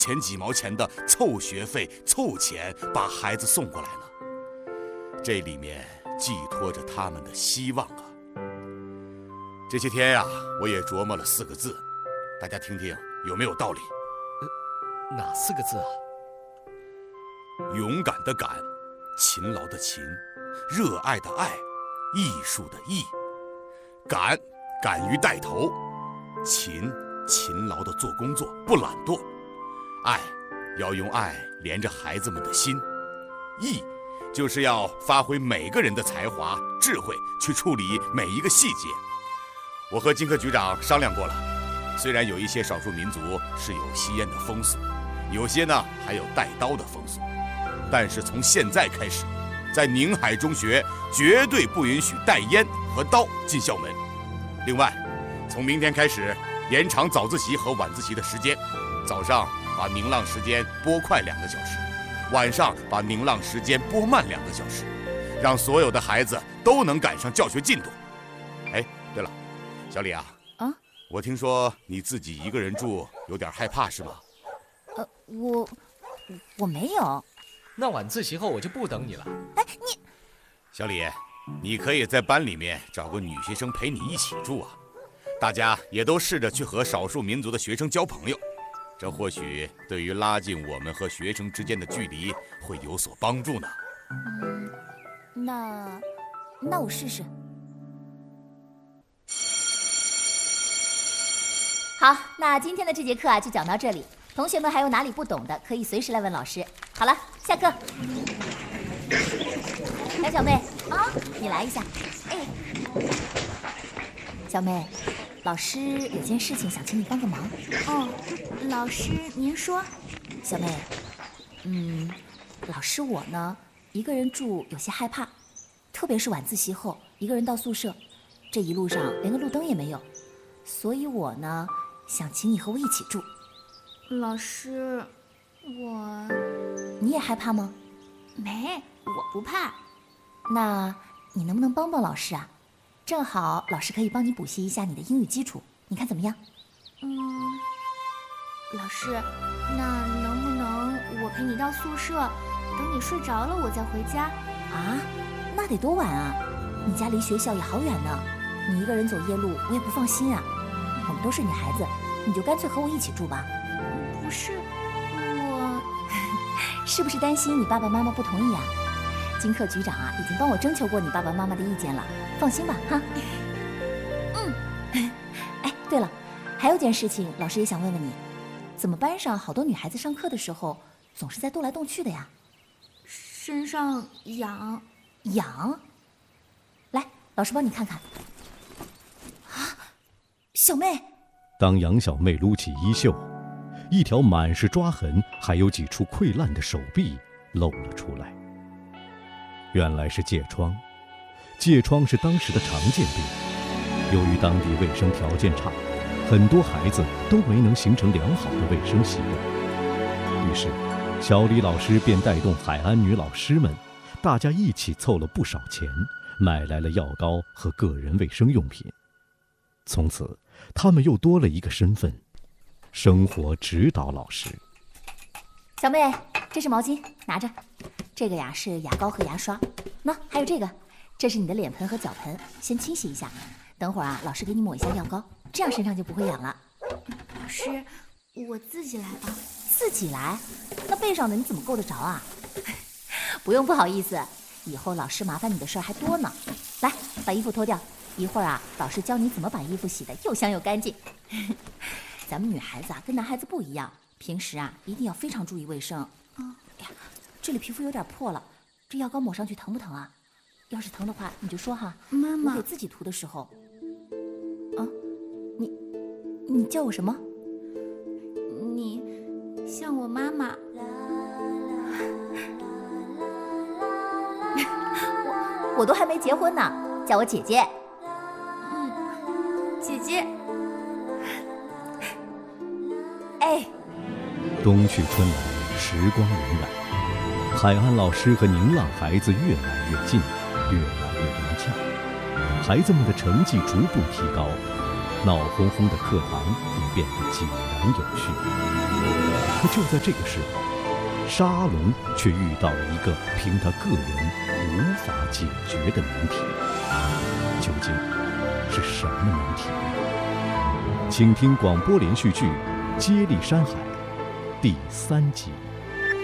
钱几毛钱的凑学费、凑钱把孩子送过来呢？这里面寄托着他们的希望啊。这些天呀，我也琢磨了4个字，大家听听有没有道理？ 哪4个字啊？ 勇敢的敢，勤劳的勤，热爱的爱，艺术的艺。敢，敢于带头；勤，勤劳的做工作，不懒惰；爱，要用爱连着孩子们的心；艺，就是要发挥每个人的才华、智慧，去处理每一个细节。我和金科局长商量过了，虽然有一些少数民族是有吸烟的风俗，有些呢还有带刀的风俗，但是从现在开始，在宁海中学绝对不允许带烟和刀进校门。另外，从明天开始延长早自习和晚自习的时间，早上把明朗时间拨快2个小时，晚上把明朗时间拨慢2个小时，让所有的孩子都能赶上教学进度。哎，对了，小李啊，我听说你自己一个人住有点害怕是吗？ 我没有。 那晚自习后我就不等你了。 哎， 小李，你可以在班里面找个女学生陪你一起住啊，大家也都试着去和少数民族的学生交朋友，这或许对于拉近我们和学生之间的距离会有所帮助呢。 那我试试。好，那今天的这节课啊就讲到这里。同学们还有哪里不懂的，可以随时来问老师。好了，下课。来，小妹啊，你来一下。哎，小妹，老师有件事情想请你帮个忙。 哦，老师您说。 小妹，老师我呢一个人住有些害怕，特别是晚自习后一个人到宿舍，这一路上连个路灯也没有，所以我呢想请你和我一起住。 老师， 你也害怕吗？ 没，我不怕。 那你能不能帮帮老师啊？正好老师可以帮你补习一下你的英语基础，你看怎么样？ 老师，那能不能我陪你到宿舍，等你睡着了我再回家？ 啊，那得多晚啊！你家离学校也好远呢，你一个人走夜路我也不放心啊。我们都是女孩子，你就干脆和我一起住吧。 不是，我是不是担心你爸爸妈妈不同意啊？金课局长啊已经帮我征求过你爸爸妈妈的意见了，放心吧哈。哎，对了，还有件事情老师也想问问你，怎么班上好多女孩子上课的时候总是在动来动去的呀？ 身上痒。 来，老师帮你看看。啊，小妹。 当杨小妹撸起衣袖，一条满是抓痕还有几处溃烂的手臂露了出来。原来是疥疮，疥疮是当时的常见病。由于当地卫生条件差，很多孩子都没能形成良好的卫生习惯。于是小李老师便带动海安女老师们，大家一起凑了不少钱，买来了药膏和个人卫生用品。从此他们又多了一个身份，生活指导老师。 小妹，这是毛巾，拿着。这个呀是牙膏和牙刷，那还有这个，这是你的脸盆和脚盆，先清洗一下。等会儿啊，老师给你抹一下药膏，这样身上就不会痒了。 老师，我自己来吧。 自己来？那背上的你怎么够得着啊？不用不好意思，以后老师麻烦你的事儿还多呢。来，把衣服脱掉，一会儿啊，老师教你怎么把衣服洗得又香又干净。咱们女孩子啊，跟男孩子不一样，平时啊一定要非常注意卫生。哎呀，这里皮肤有点破了，这药膏抹上去疼不疼啊？要是疼的话，你就说哈。 妈妈， 我给自己涂的时候，啊，你叫我什么？ 你像我妈妈。 我都还没结婚呢，叫我姐姐。 姐姐。 哎。 冬去春来，时光荏苒，海安老师和宁浪孩子越来越近，越来越融洽，孩子们的成绩逐步提高，闹哄哄的课堂也变得井然有序。 可就在这个时候，沙龙却遇到了一个凭他个人无法解决的难题。究竟是什么难题呢？请听广播连续剧《接力山海》第3集。